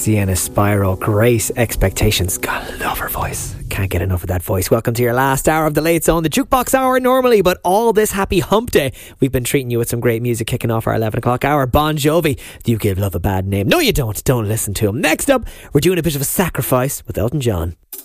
Sienna Spyro, great expectations. God, love her voice. Can't get enough of that voice. Welcome to your last hour of the Late Zone, the jukebox hour normally, but all this happy hump day, we've been treating you with some great music kicking off our 11 o'clock hour. Bon Jovi, Do You Give Love a Bad Name? No, you don't. Don't listen to him. Next up, we're doing a bit of a sacrifice with Elton John.